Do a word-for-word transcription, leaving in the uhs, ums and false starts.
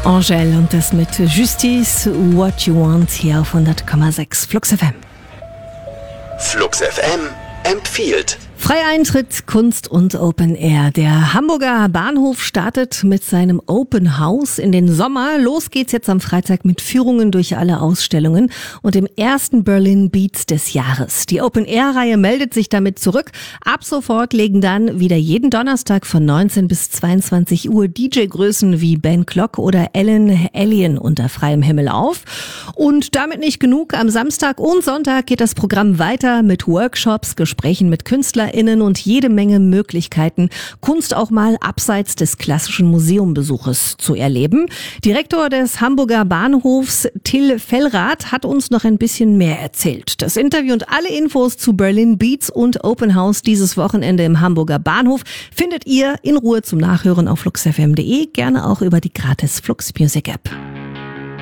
Angèle und das mit Justice, What You Want hier auf hundert Komma sechs Flux F M. Flux F M empfiehlt. Freieintritt, Kunst und Open Air. Der Hamburger Bahnhof startet mit seinem Open House in den Sommer. Los geht's jetzt am Freitag mit Führungen durch alle Ausstellungen und dem ersten Berlin Beats des Jahres. Die Open Air Reihe meldet sich damit zurück. Ab sofort legen dann wieder jeden Donnerstag von neunzehn bis zweiundzwanzig Uhr D J-Größen wie Ben Klock oder Ellen Allien unter freiem Himmel auf. Und damit nicht genug. Am Samstag und Sonntag geht das Programm weiter mit Workshops, Gesprächen mit KünstlerInnen und jede Menge Möglichkeiten, Kunst auch mal abseits des klassischen Museumbesuches zu erleben. Direktor des Hamburger Bahnhofs, Till Fellrath, hat uns noch ein bisschen mehr erzählt. Das Interview und alle Infos zu Berlin Beats und Open House dieses Wochenende im Hamburger Bahnhof findet ihr in Ruhe zum Nachhören auf flux f m punkt d e, gerne auch über die gratis Flux Music App.